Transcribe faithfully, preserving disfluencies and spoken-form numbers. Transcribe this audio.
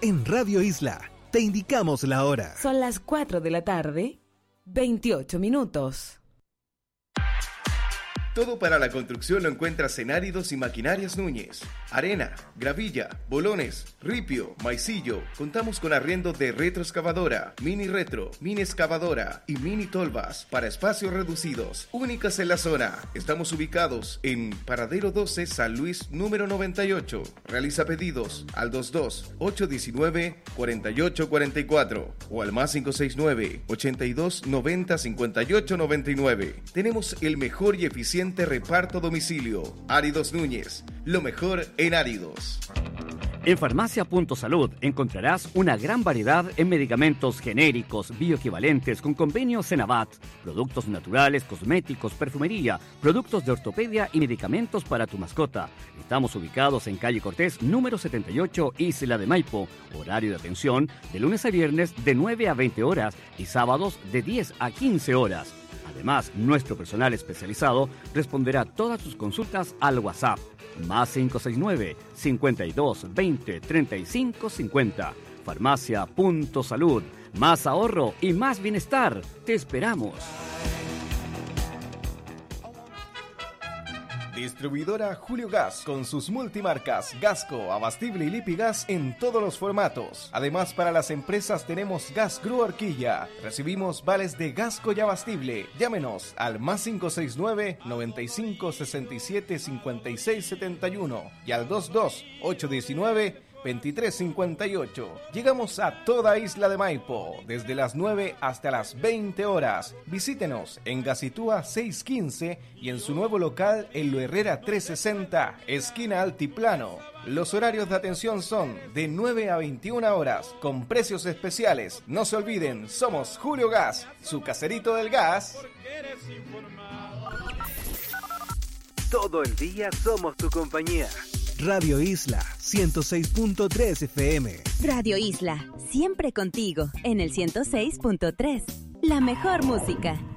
En Radio Isla te indicamos la hora. Son las cuatro de la tarde, veintiocho minutos. Todo para la construcción lo encuentras en Áridos y Maquinarias Núñez. Arena, gravilla, bolones, ripio, maicillo. Contamos con arriendo de retroexcavadora, mini retro, mini excavadora y mini tolvas para espacios reducidos. Únicas en la zona. Estamos ubicados en Paradero doce, San Luis, número noventa y ocho. Realiza pedidos al dos dos, ocho uno nueve, cuatro ocho cuatro cuatro o al más cinco seis nueve, ochenta y dos, noventa, cincuenta y ocho noventa y nueve. Tenemos el mejor y eficiente reparto a domicilio. Áridos Núñez, lo mejor en áridos. En Farmacia Punto Salud encontrarás una gran variedad en medicamentos genéricos, bioequivalentes con convenio Senabat, productos naturales, cosméticos, perfumería, productos de ortopedia y medicamentos para tu mascota. Estamos ubicados en calle Cortés, número setenta y ocho, Isla de Maipo. Horario de atención de lunes a viernes de nueve a veinte horas y sábados de diez a quince horas. Además, nuestro personal especializado responderá todas tus consultas al WhatsApp. Más cinco seis nueve, cincuenta y dos, veinte, treinta y cinco, cincuenta. Farmacia Punto Salud. Más ahorro y más bienestar. Te esperamos. Distribuidora Julio Gas, con sus multimarcas Gasco, Abastible y Lipigas en todos los formatos. Además, para las empresas tenemos Gas Grúa Horquilla. Recibimos vales de Gasco y Abastible. Llámenos al más cinco seis nueve, noventa y cinco, sesenta y siete, cincuenta y seis setenta y uno y al dos dos, ocho uno nueve, veintitrés cincuenta y ocho. Llegamos a toda Isla de Maipo, desde las nueve hasta las veinte horas. Visítenos en Gacitúa seiscientos quince y en su nuevo local en Lo Herrera trescientos sesenta, esquina Altiplano. Los horarios de atención son de nueve a veintiuna horas, con precios especiales. No se olviden, somos Julio Gas, su caserito del gas. Todo el día somos tu compañía. Radio Isla ciento seis punto tres F M. Radio Isla, siempre contigo en el ciento seis punto tres. La mejor música.